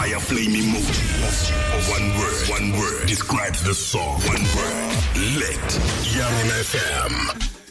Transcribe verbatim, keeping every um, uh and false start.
fire flame emoji. One word, one word describes the song. One word, lit. Young N F M.